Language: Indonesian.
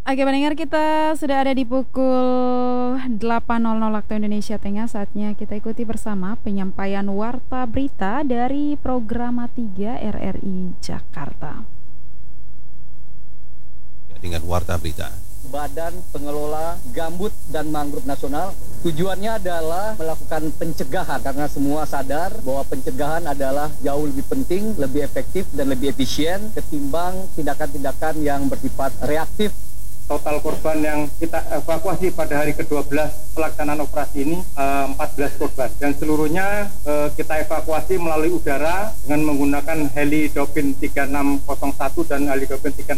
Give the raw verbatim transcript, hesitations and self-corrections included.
Oke pendengar, kita sudah ada di pukul delapan nol nol waktu Indonesia Tengah. Saatnya kita ikuti bersama penyampaian warta berita dari Programa tiga R R I Jakarta. Dengan warta berita. Badan Pengelola Gambut dan Mangrove Nasional tujuannya adalah melakukan pencegahan karena semua sadar bahwa pencegahan adalah jauh lebih penting, lebih efektif dan lebih efisien ketimbang tindakan-tindakan yang bersifat reaktif. Total korban yang kita evakuasi pada hari kedua belas pelaksanaan operasi ini eh, empat belas korban dan seluruhnya eh, kita evakuasi melalui udara dengan menggunakan heli Dopin tiga enam nol satu dan heli Dopin tiga